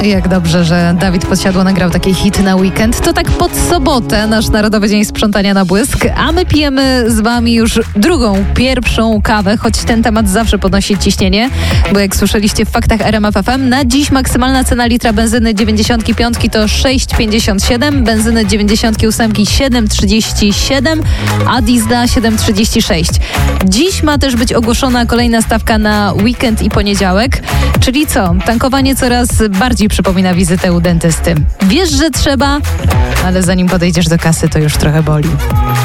Jak dobrze, że Dawid Podsiadło nagrał taki hit na weekend. To tak pod sobotę, nasz Narodowy Dzień Sprzątania na błysk, a my pijemy z wami już pierwszą kawę, choć ten temat zawsze podnosi ciśnienie, bo jak słyszeliście w faktach RMF FM, na dziś maksymalna cena litra benzyny 95 to 6,57, benzyny 98 7,37, a diesla 7,36. Dziś ma też być ogłoszona kolejna stawka na weekend i poniedziałek, czyli co? Tankowanie coraz bardziej przypomina wizytę u dentysty. Wiesz, że trzeba, ale zanim podejdziesz do kasy, to już trochę boli.